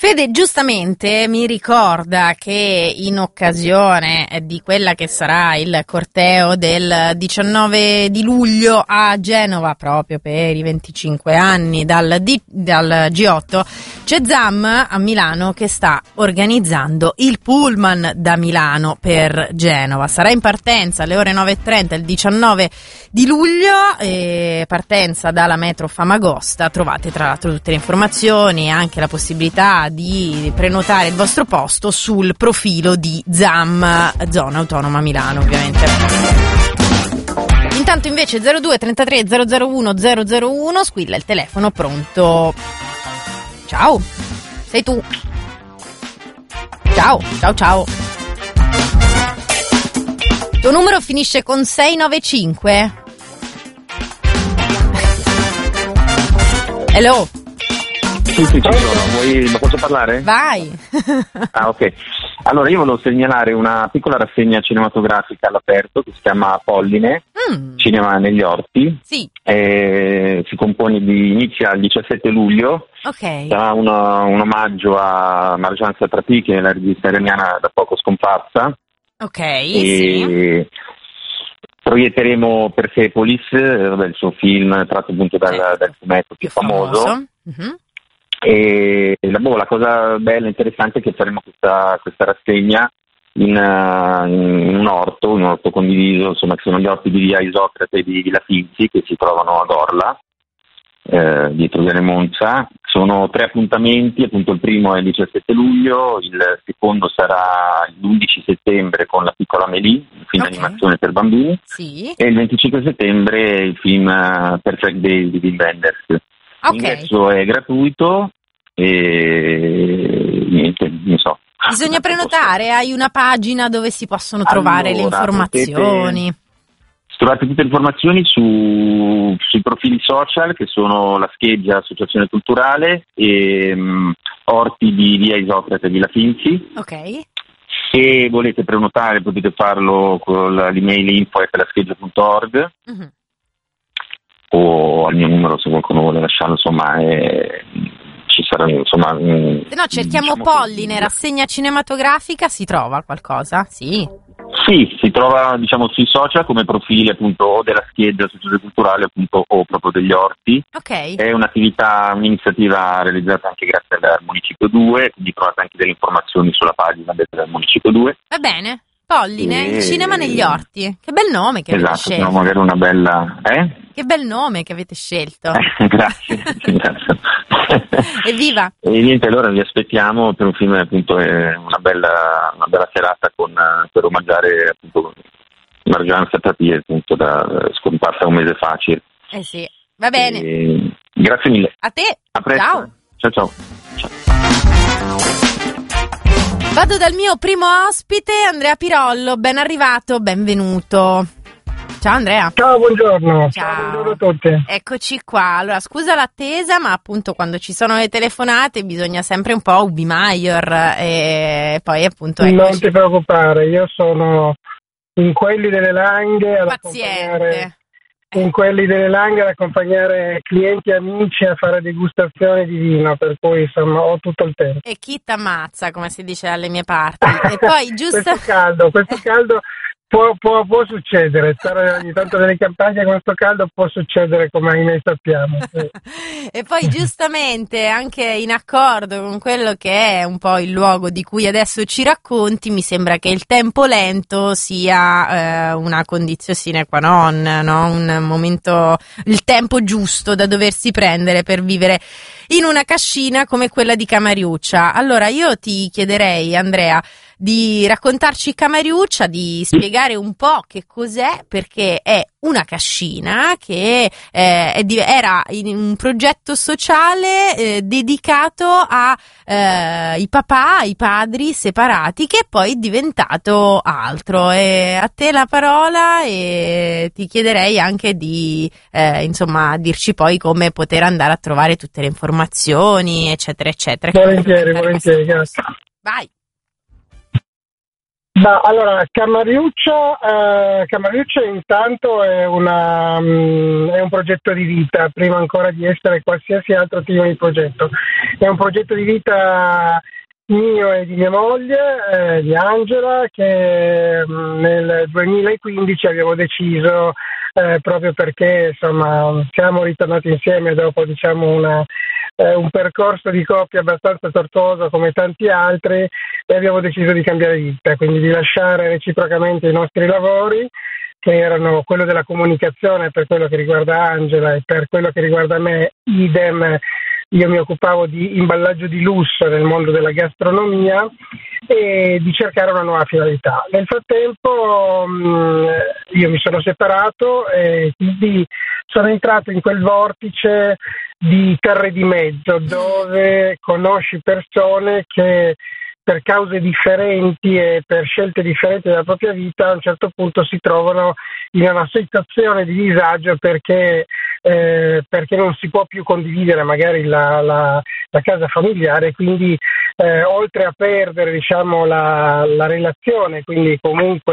Fede giustamente mi ricorda che in occasione di quella che sarà il corteo del 19 di luglio a Genova, proprio per i 25 anni dal G8, c'è ZAM a Milano che sta organizzando il pullman da Milano per Genova. Sarà in partenza alle ore 9:30 il 19 di luglio, partenza dalla metro Famagosta. Trovate tra l'altro tutte le informazioni e anche la possibilità di prenotare il vostro posto sul profilo di ZAM, Zona Autonoma Milano, ovviamente. Intanto invece 02 33 001 001 squilla il telefono, pronto. Ciao, sei tu. Ciao. Tuo numero finisce con 695. Hello. Sì, ci sono. Ma posso parlare? Vai. Ah, ok. Allora, io volevo segnalare una piccola rassegna cinematografica all'aperto che si chiama Polline, Cinema negli Orti. Sì. Inizia il 17 luglio. Ok. Sarà un omaggio a Marjan Satrapi, che è la regista iraniana da poco scomparsa. Ok, sì. Proietteremo Persepolis, il suo film tratto appunto dal fumetto più famoso. Mm-hmm. E la cosa bella e interessante è che faremo questa rassegna in un orto condiviso, insomma, che sono gli orti di via Isocrate e di Villa Finzi, che si trovano ad Orla, dietro Viale Monza. Sono 3 appuntamenti, appunto il primo è il 17 luglio, il secondo sarà l'11 settembre con La piccola Amélie, un film d'animazione per bambini, sì. E il 25 settembre il film Perfect Days di Wim Wenders. L'ingresso è gratuito e niente, non so. Bisogna prenotare, hai una pagina dove si possono trovare le informazioni. Trovate tutte le informazioni sui profili social, che sono La Scheggia, Associazione Culturale, e Orti di via Isocrate e Villa Finzi. Ok. Se volete prenotare potete farlo con l'email info@lascheggia.org. Mm-hmm. O al mio numero se qualcuno vuole lasciarlo, insomma, ci saranno, insomma. No, cerchiamo Polline, rassegna cinematografica, si trova qualcosa? Sì. Sì, si trova, diciamo, sui social come profili appunto o della Scheggia, Associazione Culturale, appunto, o proprio degli Orti. Ok. È un'iniziativa realizzata anche grazie al Municipio 2, quindi trovate anche delle informazioni sulla pagina del Municipio 2. Va bene. Polline, il cinema negli orti. Che bel nome che avete scelto. Esatto, magari una bella... Che bel nome che avete scelto. Grazie. Evviva! E niente, allora vi aspettiamo per un film, appunto, è una bella serata per omaggiare appunto Marjan Satrapi, appunto, scomparsa un mese fa circa. Sì, va bene. Grazie mille. A te. A presto. Ciao. Vado dal mio primo ospite, Andrea Pirollo. Ben arrivato, benvenuto. Ciao Andrea. Ciao, buongiorno. Ciao, buongiorno a tutti. Eccoci qua. Allora, scusa l'attesa, ma appunto quando ci sono le telefonate bisogna sempre un po' ubi maior e poi appunto eccoci. Non ti preoccupare, io sono in quelli delle Langhe ad accompagnare clienti e amici a fare degustazioni di vino, per cui insomma ho tutto il tempo. E chi t'ammazza, come si dice dalle mie parti. E poi giusto questo caldo può succedere, stare ogni tanto nelle campagne con questo caldo può succedere, come ahimè sappiamo. Sì. E poi giustamente anche in accordo con quello che è un po' il luogo di cui adesso ci racconti, mi sembra che il tempo lento sia una condizione sine qua non, no? Un momento, il tempo giusto da doversi prendere per vivere in una cascina come quella di Camariuccia. Allora io ti chiederei, Andrea, di raccontarci Camariuccia, di spiegare un po' che cos'è, perché è una cascina che era in un progetto sociale dedicato a i papà, i padri separati, che è poi diventato altro. E a te la parola, e ti chiederei anche di dirci poi come poter andare a trovare tutte le informazioni, eccetera, eccetera. Volentieri, grazie. Vai. Allora, Camariuccia intanto è un progetto di vita, prima ancora di essere qualsiasi altro tipo di progetto. è un progetto di vita mio e di mia moglie, di Angela, che nel 2015 abbiamo deciso, proprio perché insomma siamo ritornati insieme dopo un percorso di coppia abbastanza tortuoso come tanti altri, e abbiamo deciso di cambiare vita, quindi di lasciare reciprocamente i nostri lavori, che erano quello della comunicazione per quello che riguarda Angela, e per quello che riguarda me idem. Io mi occupavo di imballaggio di lusso nel mondo della gastronomia, e di cercare una nuova finalità. Nel frattempo io mi sono separato e quindi sono entrato in quel vortice di terre di mezzo, dove conosci persone che per cause differenti e per scelte differenti della propria vita a un certo punto si trovano in una situazione di disagio perché non si può più condividere magari la casa familiare, quindi oltre a perdere diciamo la relazione, quindi comunque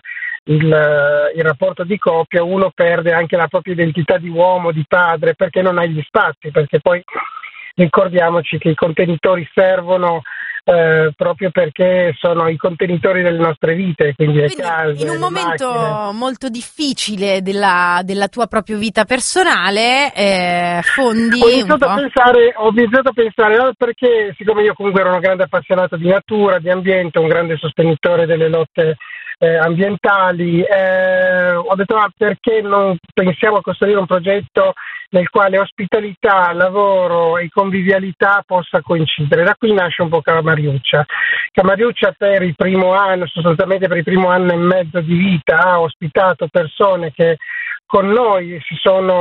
il rapporto di coppia, uno perde anche la propria identità di uomo, di padre, perché non ha gli spazi, perché poi ricordiamoci che i contenitori servono proprio perché sono i contenitori delle nostre vite, quindi le case, in un momento macchine. molto difficile della tua propria vita personale, fondi Ho iniziato un po'. ho iniziato a pensare, perché siccome io comunque ero un grande appassionato di natura, di ambiente, un grande sostenitore delle lotte ambientali, ho detto perché non pensiamo a costruire un progetto nel quale ospitalità, lavoro e convivialità possa coincidere. Da qui nasce un po' Camariuccia. Camariuccia per il primo anno, sostanzialmente per il primo anno e mezzo di vita, ha ospitato persone che con noi si sono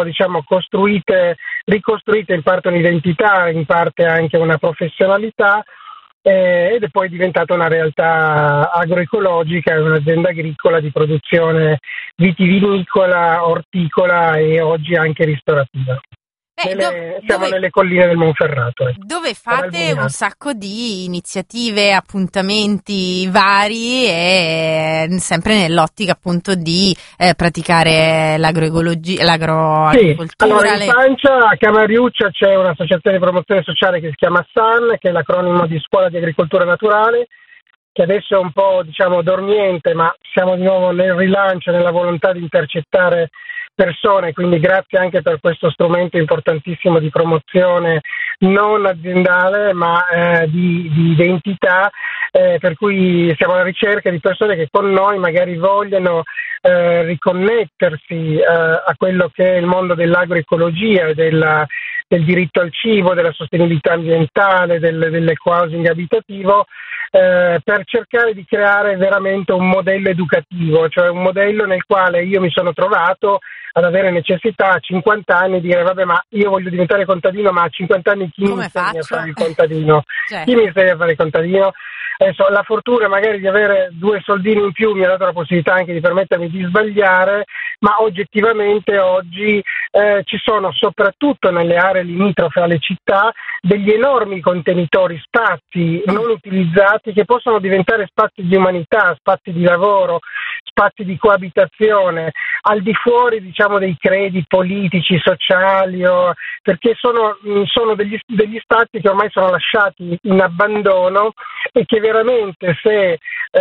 ricostruite in parte un'identità, in parte anche una professionalità, ed è poi diventata una realtà agroecologica, un'azienda agricola di produzione vitivinicola, orticola e oggi anche ristorativa. Siamo nelle colline del Monferrato. Dove fate un sacco di iniziative, appuntamenti vari, e sempre nell'ottica appunto di praticare l'agroagricoltura. Sì, allora in Francia a Camariuccia c'è un'associazione di promozione sociale che si chiama SAN, che è l'acronimo di Scuola di Agricoltura Naturale, che adesso è un po' dormiente, ma siamo di nuovo nel rilancio, nella volontà di intercettare persone, quindi grazie anche per questo strumento importantissimo di promozione non aziendale ma di identità, per cui siamo alla ricerca di persone che con noi magari vogliono riconnettersi a quello che è il mondo dell'agroecologia, del diritto al cibo, della sostenibilità ambientale, dell'ecohousing abitativo, per cercare di creare veramente un modello educativo, cioè un modello nel quale io mi sono trovato ad avere necessità a 50 anni di dire vabbè, ma io voglio diventare contadino, ma a 50 anni chi mi insegna a fare il contadino? Chi mi insegna a fare il contadino? Adesso, la fortuna magari di avere 2 soldini in più mi ha dato la possibilità anche di permettermi di sbagliare, ma oggettivamente oggi ci sono soprattutto nelle aree limitrofe alle città degli enormi contenitori, spazi non utilizzati che possono diventare spazi di umanità, spazi di lavoro, spazi di coabitazione, al di fuori dei credi politici, sociali, perché sono degli spazi che ormai sono lasciati in abbandono e che veramente se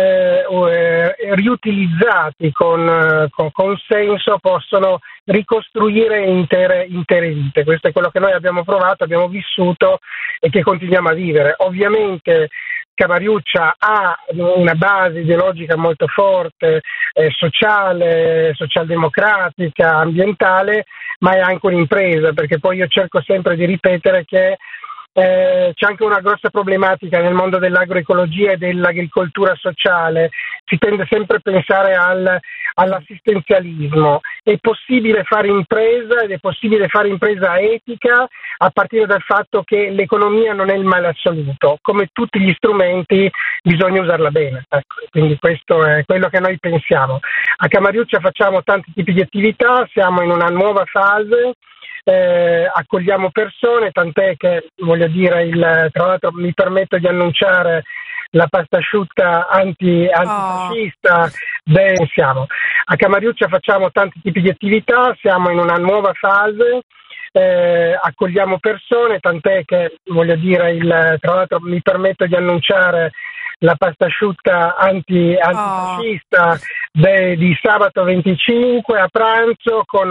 riutilizzati con senso possono ricostruire intere vite. Questo è quello che noi abbiamo provato, abbiamo vissuto e che continuiamo a vivere. Ovviamente Camariuccia ha una base ideologica molto forte, sociale, socialdemocratica, ambientale, ma è anche un'impresa, perché poi io cerco sempre di ripetere che c'è anche una grossa problematica nel mondo dell'agroecologia e dell'agricoltura sociale. Si tende sempre a pensare all'assistenzialismo. È possibile fare impresa ed è possibile fare impresa etica a partire dal fatto che l'economia non è il male assoluto. Come tutti gli strumenti bisogna usarla bene. Ecco, quindi questo è quello che noi pensiamo. A Camariuccia facciamo tanti tipi di attività, siamo in una nuova fase. Accogliamo persone, tant'è che voglio dire, tra l'altro mi permetto di annunciare la pasta asciutta antifascista. Siamo a Camariuccia, facciamo tanti tipi di attività, siamo in una nuova fase. accogliamo persone, tant'è che voglio dire, tra l'altro mi permetto di annunciare la pasta asciutta antifascista di sabato 25 a pranzo con